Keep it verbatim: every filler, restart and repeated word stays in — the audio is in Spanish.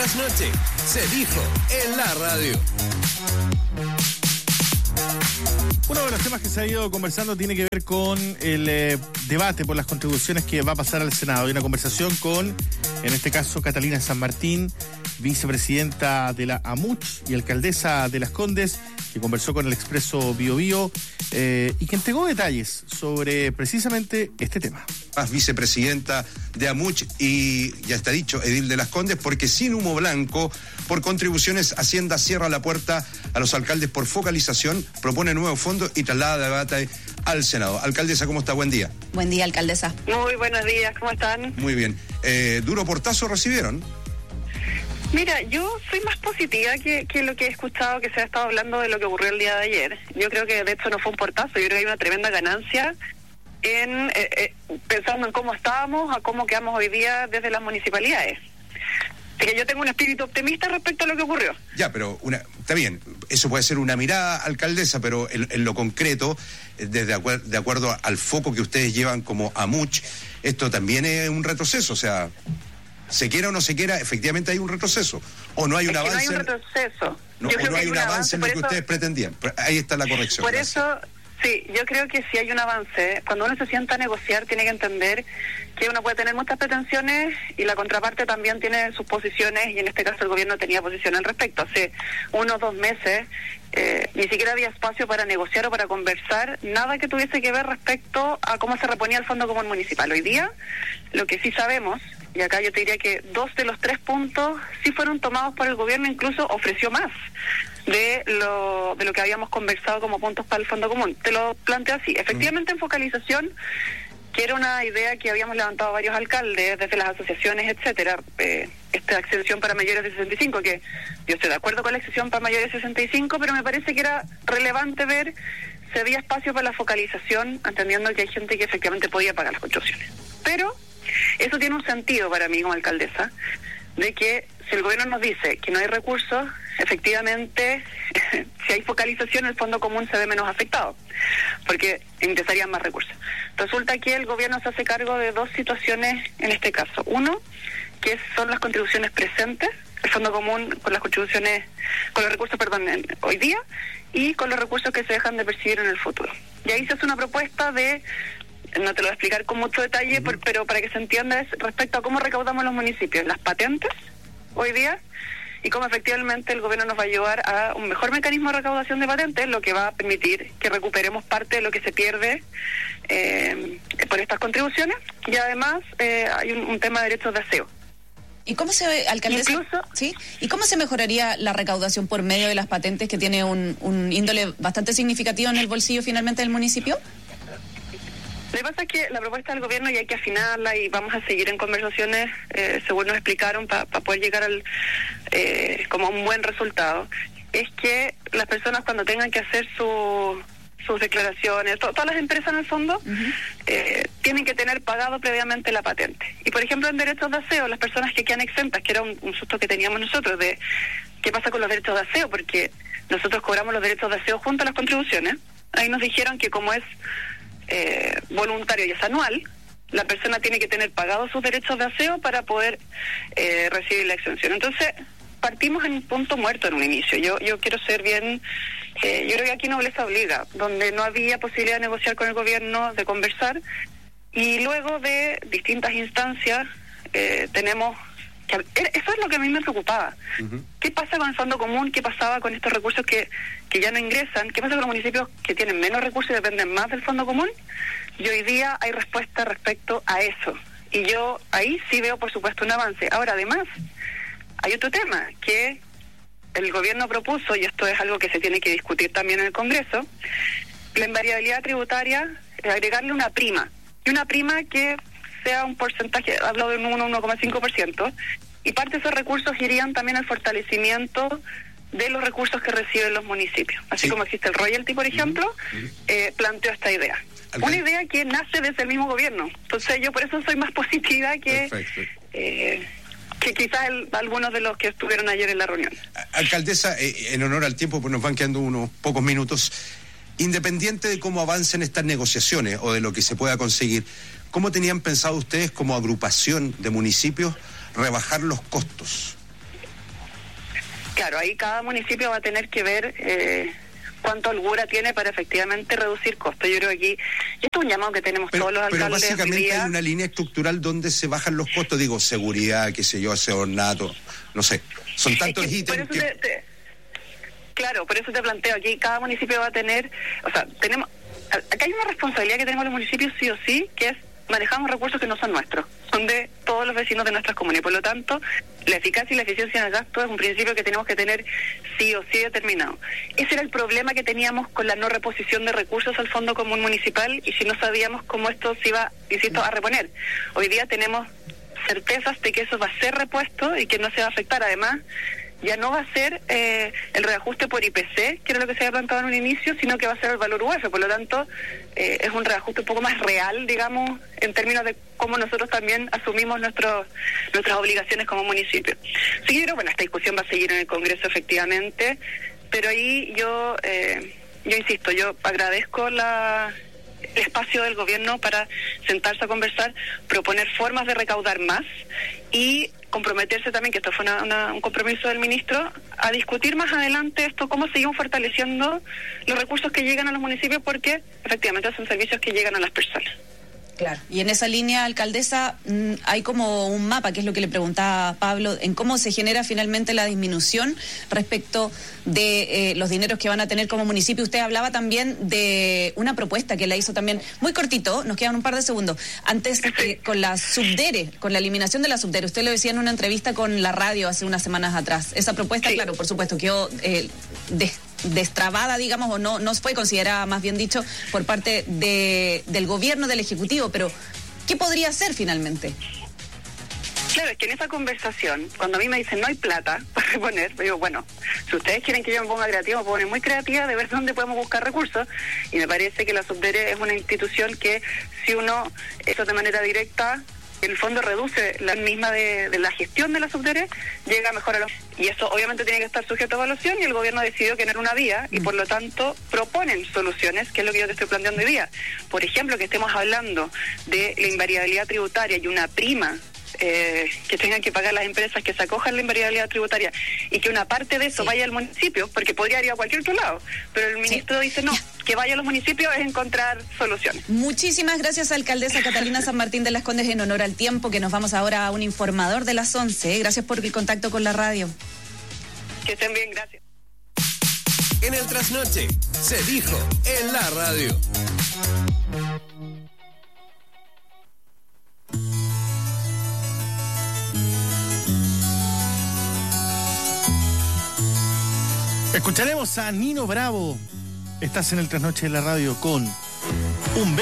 trasnoche. Se dijo en la radio. Uno de los temas que se ha ido conversando tiene que ver con el eh, debate por las contribuciones que va a pasar al Senado. Hay una conversación con, en este caso, Catalina San Martín, vicepresidenta de la AMUCH y alcaldesa de Las Condes, que conversó con el Expreso Bio Bio eh, y que entregó detalles sobre precisamente este tema. Vicepresidenta de AMUCH y, ya está dicho, edil de Las Condes, porque sin humo blanco, por contribuciones, Hacienda cierra la puerta a los alcaldes por focalización, propone nuevo fondo y traslada debate al Senado. Alcaldesa, ¿cómo está? Buen día. Buen día, alcaldesa. Muy buenos días, ¿cómo están? Muy bien. Eh, ¿Duro portazo recibieron? Mira, yo soy más positiva que, que lo que he escuchado que se ha estado hablando de lo que ocurrió el día de ayer. Yo creo que de hecho no fue un portazo, yo creo que hay una tremenda ganancia en eh, eh, pensando en cómo estábamos a cómo quedamos hoy día desde las municipalidades. Así que yo tengo un espíritu optimista respecto a lo que ocurrió. Ya, pero una, está bien, eso puede ser una mirada, alcaldesa, pero en, en lo concreto, desde acuer, de acuerdo al foco que ustedes llevan como AMUCH, esto también es un retroceso, o sea, se quiera o no se quiera, efectivamente hay un retroceso, o no hay un es que avance. No hay un retroceso. No, yo o creo no que hay un avance en lo que eso, ustedes pretendían. Ahí está la corrección. Por gracias. eso, sí, yo creo que si hay un avance, cuando uno se sienta a negociar, tiene que entender que uno puede tener muchas pretensiones y la contraparte también tiene sus posiciones, y en este caso el gobierno tenía posición al respecto. Hace unos dos meses eh, ni siquiera había espacio para negociar o para conversar, nada que tuviese que ver respecto a cómo se reponía el Fondo Común Municipal. Hoy día, lo que sí sabemos, y acá yo te diría que dos de los tres puntos sí fueron tomados por el gobierno, incluso ofreció más de lo de lo que habíamos conversado como puntos para el Fondo Común. Te lo planteo así, efectivamente en focalización, que era una idea que habíamos levantado varios alcaldes desde las asociaciones, etcétera, eh, esta exención para mayores de sesenta y cinco, que yo estoy de acuerdo con la exención para mayores de sesenta y cinco, pero me parece que era relevante ver si había espacio para la focalización, entendiendo que hay gente que efectivamente podía pagar las contribuciones. Pero eso tiene un sentido para mí como alcaldesa, de que si el gobierno nos dice que no hay recursos, efectivamente, si hay focalización, el Fondo Común se ve menos afectado, porque ingresarían más recursos. Resulta que el gobierno se hace cargo de dos situaciones en este caso. Uno, que son las contribuciones presentes, el Fondo Común con las contribuciones, con los recursos, perdón, en, hoy día, y con los recursos que se dejan de percibir en el futuro. Y ahí se hace una propuesta de, no te lo voy a explicar con mucho detalle, uh-huh. por, pero para que se entienda es respecto a cómo recaudamos los municipios, las patentes hoy día, y cómo efectivamente el gobierno nos va a ayudar a un mejor mecanismo de recaudación de patentes, lo que va a permitir que recuperemos parte de lo que se pierde eh, por estas contribuciones, y además eh, hay un, un tema de derechos de aseo. ¿Y cómo se, alcaldesa, Incluso, ¿sí? ¿Y cómo se mejoraría la recaudación por medio de las patentes, que tiene un, un índole bastante significativo en el bolsillo finalmente del municipio? Lo que pasa es que la propuesta del gobierno, y hay que afinarla, y vamos a seguir en conversaciones, eh, según nos explicaron, para pa poder llegar al eh, como a un buen resultado, es que las personas cuando tengan que hacer su, sus declaraciones, to todas las empresas en el fondo, uh-huh. eh, tienen que tener pagado previamente la patente. Y por ejemplo en derechos de aseo, las personas que quedan exentas, que era un, un susto que teníamos nosotros de qué pasa con los derechos de aseo, porque nosotros cobramos los derechos de aseo junto a las contribuciones. Ahí nos dijeron que como es Eh, voluntario y es anual, la persona tiene que tener pagados sus derechos de aseo para poder eh, recibir la exención. Entonces partimos en un punto muerto en un inicio. Yo yo quiero ser bien, eh, yo creo que aquí nobleza obliga, donde no había posibilidad de negociar con el gobierno, de conversar, y luego de distintas instancias eh, tenemos que, eso es lo que a mí me preocupaba. Uh-huh. ¿Qué pasa con el Fondo Común? ¿Qué pasaba con estos recursos que, que ya no ingresan? ¿Qué pasa con los municipios que tienen menos recursos y dependen más del Fondo Común? Y hoy día hay respuesta respecto a eso. Y yo ahí sí veo, por supuesto, un avance. Ahora, además, hay otro tema que el gobierno propuso, y esto es algo que se tiene que discutir también en el Congreso, la invariabilidad tributaria, agregarle una prima. Y una prima que sea un porcentaje, hablo de un uno, uno coma cinco por ciento, y parte de esos recursos irían también al fortalecimiento de los recursos que reciben los municipios. Así sí. como existe el royalty, por ejemplo, uh-huh. eh, planteo esta idea. ¿Algún? Una idea que nace desde el mismo gobierno. Entonces yo por eso soy más positiva que eh, que quizás el, algunos de los que estuvieron ayer en la reunión. Alcaldesa, eh, en honor al tiempo, pues nos van quedando unos pocos minutos. Independiente de cómo avancen estas negociaciones o de lo que se pueda conseguir, ¿cómo tenían pensado ustedes como agrupación de municipios rebajar los costos? claro, ahí cada municipio va a tener que ver eh, cuánto holgura tiene para efectivamente reducir costos. Yo creo que aquí, y esto es un llamado que tenemos pero, todos los pero alcaldes. Pero básicamente día. hay una línea estructural donde se bajan los costos, digo, seguridad, qué sé yo, ese ornato, no sé, son tantos es que ítems por eso que... te, te, claro, por eso te planteo, aquí cada municipio va a tener, o sea, tenemos, acá hay una responsabilidad que tenemos los municipios sí o sí, que es manejamos recursos que no son nuestros, son de todos los vecinos de nuestras comunas, y por lo tanto, la eficacia y la eficiencia en el gasto es un principio que tenemos que tener sí o sí determinado. Ese era el problema que teníamos con la no reposición de recursos al Fondo Común Municipal, y si no sabíamos cómo esto se iba, insisto, a reponer. Hoy día tenemos certezas de que eso va a ser repuesto y que no se va a afectar. Además, ya no va a ser eh, el reajuste por I P C, que era lo que se había planteado en un inicio, sino que va a ser el valor U F. Por lo tanto, eh, es un reajuste un poco más real, digamos, en términos de cómo nosotros también asumimos nuestros nuestras obligaciones como municipio. Sí, yo creo, bueno, esta discusión va a seguir en el Congreso efectivamente, pero ahí yo, eh, yo insisto, yo agradezco la... el espacio del gobierno para sentarse a conversar, proponer formas de recaudar más y comprometerse también, que esto fue una, una, un compromiso del ministro, a discutir más adelante esto, cómo seguimos fortaleciendo los recursos que llegan a los municipios, porque efectivamente son servicios que llegan a las personas. Claro. Y en esa línea, alcaldesa, hay como un mapa, que es lo que le preguntaba Pablo, en cómo se genera finalmente la disminución respecto de eh, los dineros que van a tener como municipio. Usted hablaba también de una propuesta que la hizo también, muy cortito, nos quedan un par de segundos, antes eh, con la subdere, con la eliminación de la subdere. Usted lo decía en una entrevista con la radio hace unas semanas atrás. Esa propuesta, sí, claro, por supuesto, quedó eh, de destrabada, digamos, o no, no fue considerada, más bien dicho, por parte de, del gobierno, del Ejecutivo, pero ¿qué podría hacer finalmente? Claro, es que en esa conversación, cuando a mí me dicen no hay plata para reponer, yo digo, bueno, si ustedes quieren que yo me ponga creativa, me pongo muy creativa de ver dónde podemos buscar recursos, y me parece que la Subdere es una institución que si uno, eso de manera directa, el fondo reduce la misma de, de la gestión de la Subdere, llega mejor a los... Y eso obviamente tiene que estar sujeto a evaluación, y el gobierno decidió que no era una vía, y por lo tanto proponen soluciones, que es lo que yo te estoy planteando hoy día. Por ejemplo, que estemos hablando de la invariabilidad tributaria y una prima eh, que tengan que pagar las empresas que se acojan a la invariabilidad tributaria, y que una parte de eso sí vaya al municipio, porque podría ir a cualquier otro lado, pero el ministro sí dice no, que vaya a los municipios es encontrar soluciones. Muchísimas gracias, alcaldesa Catalina San Martín de las Condes, en honor al tiempo, que nos vamos ahora a un informador de las once. Gracias por el contacto con la radio. Que estén bien, gracias. En el trasnoche se dijo en la radio. Escucharemos a Nino Bravo. Estás en el trasnoche de la radio con un